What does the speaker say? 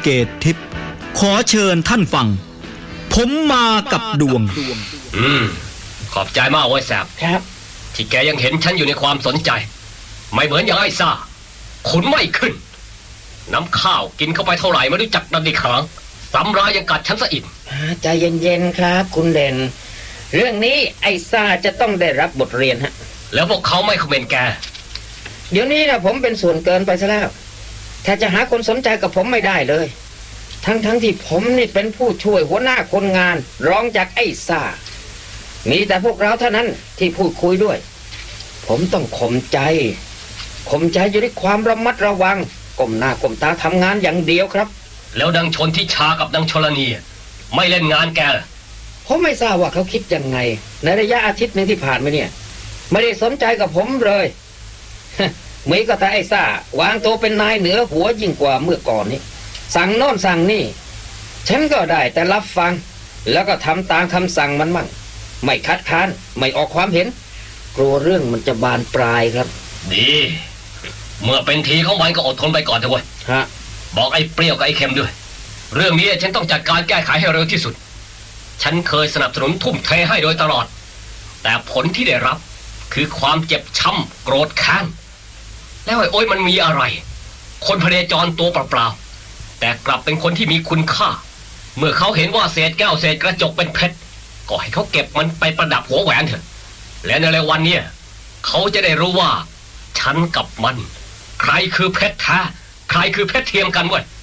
เกตทิพย์ขอเชิญท่านฟังผมมากับดวงขอบใจมากเว้ยแสบครับที่แกยังเห็นฉันอยู่ในความสนใจไม่เหมือนอย่างไอ้ซ่าขุนไม่ขึ้นน้ำข้าวกินเข้าไปเท่าไหร่ไม่รู้จักดันดีขางสำร้ายยังกัดฉันซะอีกใจเย็นๆครับคุณเด่นเรื่องนี้ไอ้ซ่าจะต้องได้รับบทเรียนฮะแล้วพวกเขาไม่คอมเมนต์แกเดี๋ยวนี้นะผมเป็นส่วนเกินไปซะแล้วถ้าจะหาคนสนใจกับผมไม่ได้เลยทั้งที่ผมนี่เป็นผู้ช่วยหัวหน้าคนงานรองจากไอ้ซ่ามีแต่พวกเราเท่านั้นที่พูดคุยด้วยผมต้องข่มใจอยู่ด้วยความระมัดระวังก้มหน้าก้มตาทำงานอย่างเดียวครับแล้วดังชนทิชากับดังชลนีไม่เล่นงานแกผมไม่ทราบว่าเขาคิดยังไงในระยะอาทิตย์นึงที่ผ่านมาเนี่ยไม่ได้สนใจกับผมเลยมีก็แต่ไอ้ซ่าวางตัวเป็นนายเหนือหัวยิ่งกว่าเมื่อก่อนนี้สั่งโน่นสั่งนี่ฉันก็ได้แต่รับฟังแล้วก็ทำตามคำสั่งมันมั่งไม่คัดค้านไม่ออกความเห็นกลัวเรื่องมันจะบานปลายครับดีเมื่อเป็นทีของมันก็อดทนไปก่อนเถอะเว้ยบอกไอ้เปรี้ยวกับไอ้เค็มด้วยเรื่องนี้ฉันต้องจัดการแก้ไขให้เร็วที่สุดฉันเคยสนับสนุนทุ่มเทให้โดยตลอดแต่ผลที่ได้รับคือความเจ็บช้ำโกรธแค้นแล้วไอ้โอ้ยมันมีอะไรคนพเนจรตัวเปล่าๆแต่กลับเป็นคนที่มีคุณค่าเมื่อเขาเห็นว่าเศษแก้วเศษกระจกเป็นเพชรก็ให้เขาเก็บมันไปประดับหัวแหวนเถอะและในวันนี้เขาจะได้รู้ว่าฉันกับมันใครคือเพชรแท้ใครคือเพชรเทียมกันเว้ย